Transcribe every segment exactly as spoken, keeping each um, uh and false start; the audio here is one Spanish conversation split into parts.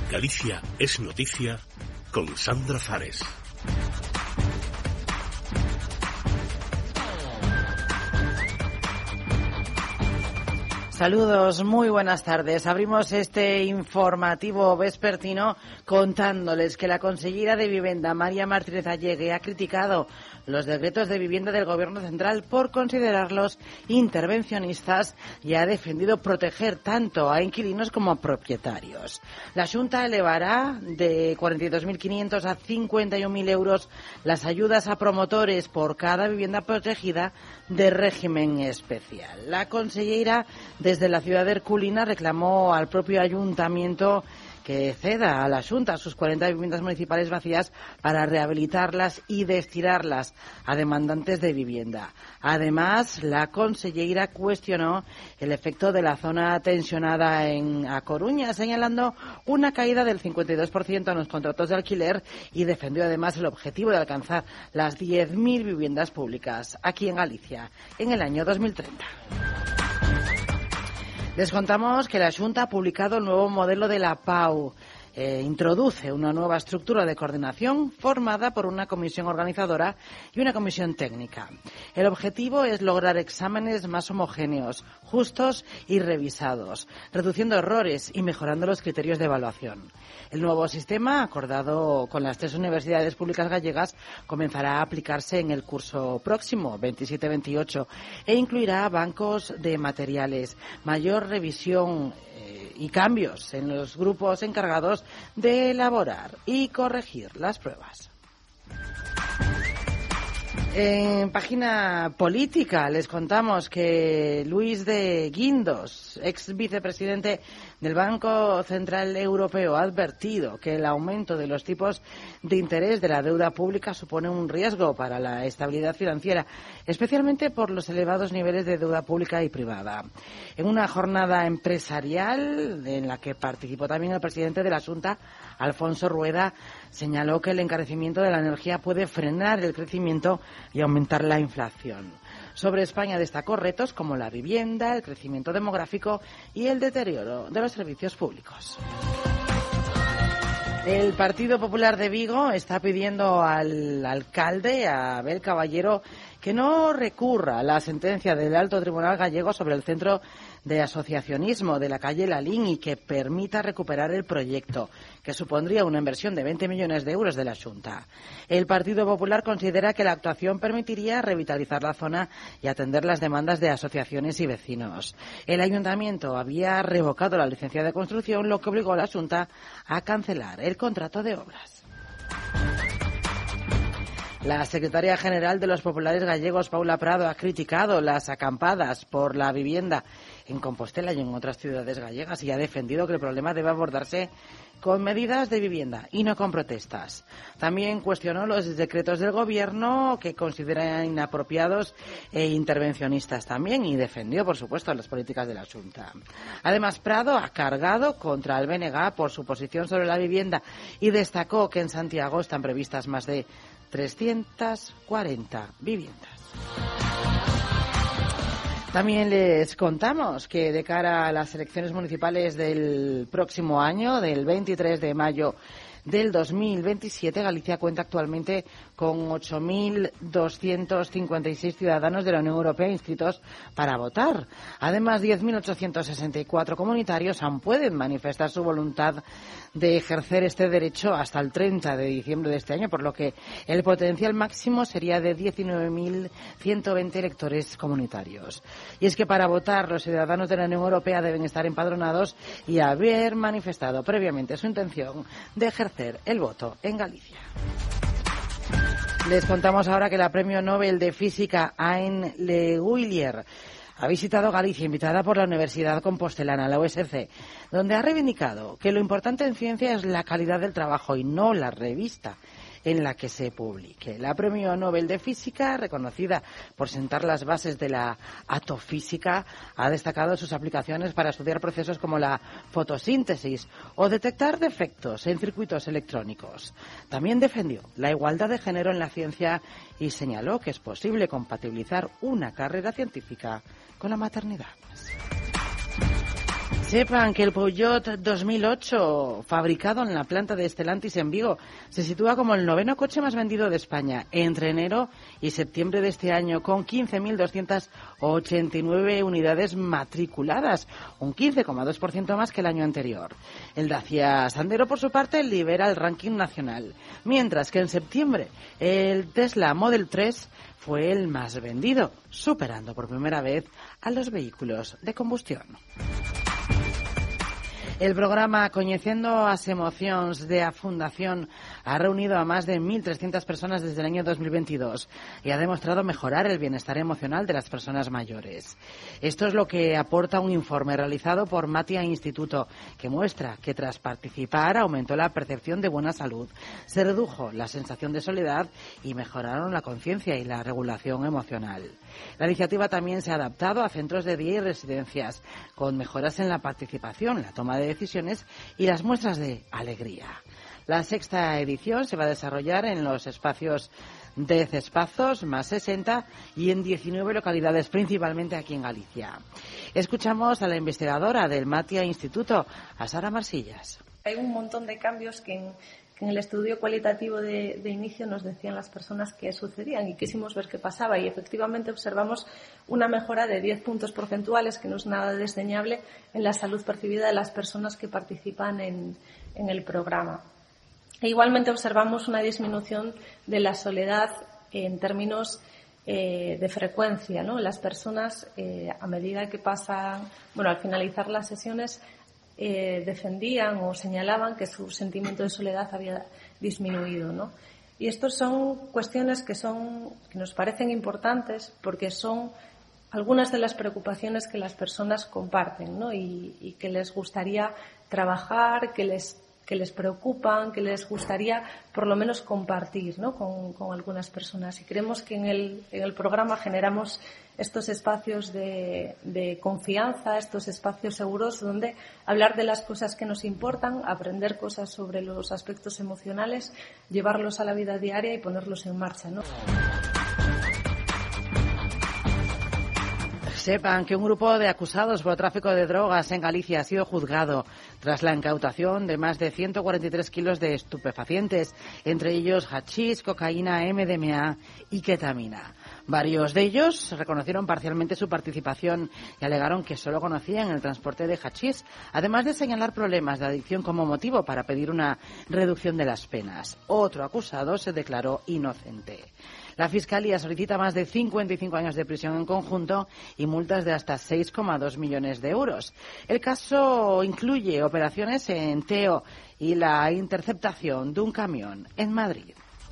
Galicia es noticia con Sandra Fares. Saludos, muy buenas tardes. Abrimos este informativo vespertino contándoles que la consellera de Vivienda, María Martínez Allegue, ha criticado los decretos de vivienda del Gobierno central por considerarlos intervencionistas y ha defendido proteger tanto a inquilinos como a propietarios. La Xunta elevará de cuarenta y dos mil quinientos a cincuenta y un mil euros las ayudas a promotores por cada vivienda protegida de régimen especial. La consellera desde la ciudad de Herculina reclamó al propio ayuntamiento que ceda a la Xunta sus cuarenta viviendas municipales vacías para rehabilitarlas y destinarlas a demandantes de vivienda. Además, la consellera cuestionó el efecto de la zona tensionada en A Coruña, señalando una caída del cincuenta y dos por ciento en los contratos de alquiler y defendió además el objetivo de alcanzar las diez mil viviendas públicas aquí en Galicia en el año dos mil treinta. Les contamos que la Xunta ha publicado el nuevo modelo de la P A U. Eh, introduce una nueva estructura de coordinación formada por una comisión organizadora y una comisión técnica. El objetivo es lograr exámenes más homogéneos, justos y revisados, reduciendo errores y mejorando los criterios de evaluación. El nuevo sistema, acordado con las tres universidades públicas gallegas, comenzará a aplicarse en el curso próximo, veintisiete veintiocho, e incluirá bancos de materiales, mayor revisión eh, y cambios en los grupos encargados de elaborar y corregir las pruebas. En página política les contamos que Luis de Guindos, ex vicepresidente del Banco Central Europeo, ha advertido que el aumento de los tipos de interés de la deuda pública supone un riesgo para la estabilidad financiera, especialmente por los elevados niveles de deuda pública y privada. En una jornada empresarial en la que participó también el presidente de la Xunta, Alfonso Rueda, señaló que el encarecimiento de la energía puede frenar el crecimiento y aumentar la inflación. Sobre España destacó retos como la vivienda, el crecimiento demográfico y el deterioro de los servicios públicos. El Partido Popular de Vigo está pidiendo al alcalde, a Abel Caballero, que no recurra a la sentencia del Alto Tribunal gallego sobre el centro de asociacionismo de la calle Lalín y que permita recuperar el proyecto, que supondría una inversión de veinte millones de euros de la Xunta. El Partido Popular considera que la actuación permitiría revitalizar la zona y atender las demandas de asociaciones y vecinos. El Ayuntamiento había revocado la licencia de construcción, lo que obligó a la Xunta a cancelar el contrato de obras. La secretaria general de los populares gallegos, Paula Prado, ha criticado las acampadas por la vivienda en Compostela y en otras ciudades gallegas y ha defendido que el problema debe abordarse con medidas de vivienda y no con protestas. También cuestionó los decretos del Gobierno que considera inapropiados e intervencionistas también y defendió, por supuesto, las políticas de la Xunta. Además, Prado ha cargado contra el B N G por su posición sobre la vivienda y destacó que en Santiago están previstas más de trescientas cuarenta viviendas. También les contamos que de cara a las elecciones municipales del próximo año, del veintitrés de mayo del dos mil veintisiete, Galicia cuenta actualmente con ocho mil doscientos cincuenta y seis ciudadanos de la Unión Europea inscritos para votar. Además, diez mil ochocientos sesenta y cuatro comunitarios aún pueden manifestar su voluntad de ejercer este derecho hasta el treinta de diciembre de este año, por lo que el potencial máximo sería de diecinueve mil ciento veinte electores comunitarios. Y es que para votar los ciudadanos de la Unión Europea deben estar empadronados y haber manifestado previamente su intención de ejercer el voto en Galicia. Les contamos ahora que la Premio Nobel de Física Anne Le Guillier ha visitado Galicia, invitada por la Universidad Compostelana, la U S C, donde ha reivindicado que lo importante en ciencia es la calidad del trabajo y no la revista en la que se publique. La Premio Nobel de Física, reconocida por sentar las bases de la atofísica, ha destacado sus aplicaciones para estudiar procesos como la fotosíntesis o detectar defectos en circuitos electrónicos. También defendió la igualdad de género en la ciencia y señaló que es posible compatibilizar una carrera científica con la maternidad. Sepan que el Peugeot dos mil ocho, fabricado en la planta de Stellantis en Vigo, se sitúa como el noveno coche más vendido de España entre enero y septiembre de este año, con quince mil doscientas ochenta y nueve unidades matriculadas, un quince coma dos por ciento más que el año anterior. El Dacia Sandero, por su parte, lidera el ranking nacional, mientras que en septiembre el Tesla Model tres fue el más vendido, superando por primera vez a los vehículos de combustión. El programa Coñecendo as Emocións de a Fundación ha reunido a más de mil trescientas personas desde el año dos mil veintidós y ha demostrado mejorar el bienestar emocional de las personas mayores. Esto es lo que aporta un informe realizado por Matia Instituto, que muestra que tras participar aumentó la percepción de buena salud, se redujo la sensación de soledad y mejoraron la conciencia y la regulación emocional. La iniciativa también se ha adaptado a centros de día y residencias, con mejoras en la participación, la toma de decisiones y las muestras de alegría. La sexta edición se va a desarrollar en los espacios de Cespazos, más sesenta, y en diecinueve localidades, principalmente aquí en Galicia. Escuchamos a la investigadora del Matia Instituto, a Sara Marsillas. Hay un montón de cambios que en, que en el estudio cualitativo de, de inicio nos decían las personas que sucedían y quisimos ver qué pasaba, y efectivamente observamos una mejora de diez puntos porcentuales, que no es nada desdeñable, en la salud percibida de las personas que participan en, en el programa. E igualmente observamos una disminución de la soledad en términos eh, de frecuencia, ¿no? Las personas, eh, a medida que pasan, bueno, al finalizar las sesiones, eh, defendían o señalaban que su sentimiento de soledad había disminuido, ¿no? Y estas son cuestiones que son, que nos parecen importantes porque son algunas de las preocupaciones que las personas comparten, ¿no? Y, y que les gustaría trabajar, que les que les preocupan, que les gustaría por lo menos compartir, ¿no? con, con algunas personas. Y creemos que en el, en el programa generamos estos espacios de, de confianza, estos espacios seguros donde hablar de las cosas que nos importan, aprender cosas sobre los aspectos emocionales, llevarlos a la vida diaria y ponerlos en marcha, ¿no? Sepan que un grupo de acusados por tráfico de drogas en Galicia ha sido juzgado tras la incautación de más de ciento cuarenta y tres kilos de estupefacientes, entre ellos hachís, cocaína, M D M A y ketamina. Varios de ellos reconocieron parcialmente su participación y alegaron que solo conocían el transporte de hachís, además de señalar problemas de adicción como motivo para pedir una reducción de las penas. Otro acusado se declaró inocente. La Fiscalía solicita más de cincuenta y cinco años de prisión en conjunto y multas de hasta seis coma dos millones de euros. El caso incluye operaciones en Teo y la interceptación de un camión en Madrid.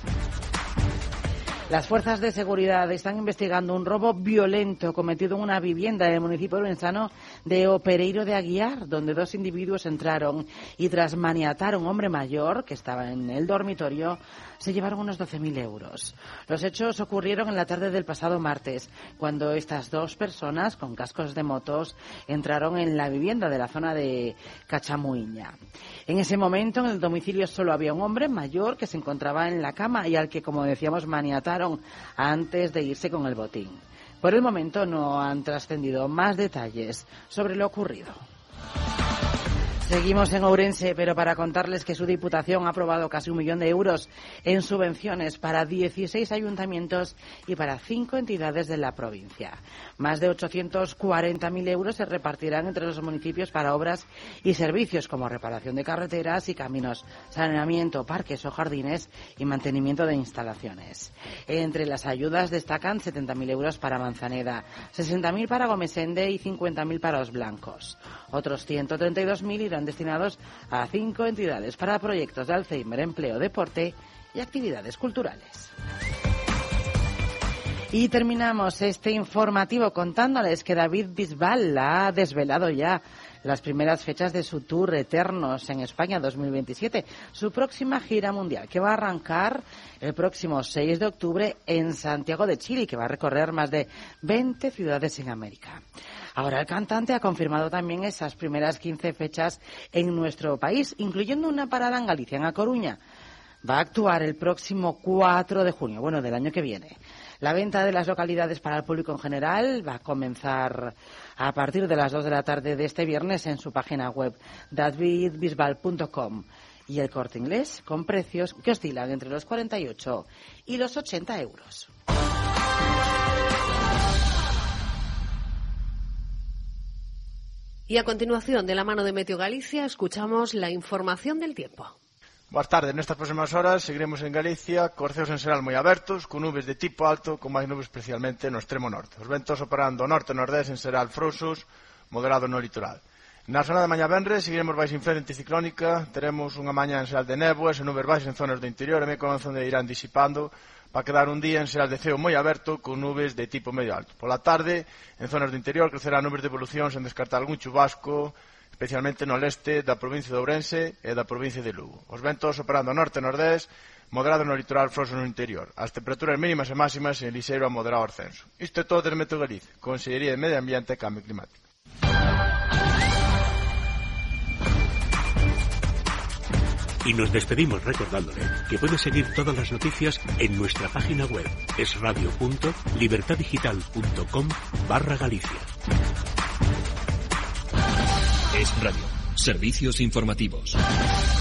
Las fuerzas de seguridad están investigando un robo violento cometido en una vivienda del municipio orensano de Opereiro de Aguiar, donde dos individuos entraron y tras maniatar a un hombre mayor que estaba en el dormitorio, se llevaron unos doce mil euros. Los hechos ocurrieron en la tarde del pasado martes, cuando estas dos personas con cascos de motos entraron en la vivienda de la zona de Cachamuiña. En ese momento en el domicilio solo había un hombre mayor que se encontraba en la cama y al que, como decíamos, maniataron antes de irse con el botín. Por el momento no han trascendido más detalles sobre lo ocurrido. Seguimos en Ourense, pero para contarles que su Diputación ha aprobado casi un millón de euros en subvenciones para dieciséis ayuntamientos y para cinco entidades de la provincia. Más de ochocientos cuarenta mil euros se repartirán entre los municipios para obras y servicios como reparación de carreteras y caminos, saneamiento, parques o jardines y mantenimiento de instalaciones. Entre las ayudas destacan setenta mil euros para Manzaneda, sesenta mil para Gomesende y cincuenta mil para Os Blancos. Otros ciento treinta y dos mil irán destinados a cinco entidades para proyectos de Alzheimer, empleo, deporte y actividades culturales. Y terminamos este informativo contándoles que David Bisbal ha desvelado ya las primeras fechas de su Tour Eternos en España dos mil veintisiete, su próxima gira mundial, que va a arrancar el próximo seis de octubre en Santiago de Chile y que va a recorrer más de veinte ciudades en América. Ahora el cantante ha confirmado también esas primeras quince fechas en nuestro país, incluyendo una parada en Galicia, en A Coruña. Va a actuar el próximo cuatro de junio, bueno, del año que viene. La venta de las localidades para el público en general va a comenzar a partir de las dos de la tarde de este viernes en su página web david bisbal punto com. Y el Corte Inglés con precios que oscilan entre los cuarenta y ocho y los ochenta euros. Y a continuación, de la mano de Meteo Galicia, escuchamos la información del tiempo. Boas tardes. Nestas próximas horas seguiremos en Galicia cos ceos en xeral moi abertos, con nubes de tipo alto, con máis nubes especialmente no extremo norte. Os ventos operando norte e nordés en xeral frouxos, moderado no litoral. Na zona da mañá venres seguiremos baixo influencia anticiclónica, teremos unha mañá en xeral de néboas e nubes baixas en zonas do interior e me comenzan de irán disipando para quedar un día en xeral de ceo moi aberto con nubes de tipo medio alto. Pola tarde, en zonas do interior crecerá nubes de evolución sen descartar algún chubasco, especialmente no leste da provincia de Ourense e da provincia de Lugo. Os ventos operando norte e nordés, moderado no litoral, frouxo no interior. As temperaturas mínimas e máximas en lixeiro a moderado ascenso. Isto é todo de Meteo Galicia, Consellería de Medio Ambiente e Cambio Climático. Y nos despedimos recordándole que puede seguir todas las noticias en nuestra página web esradio punto libertadigital punto com barra Galicia. Es Radio. Servicios informativos.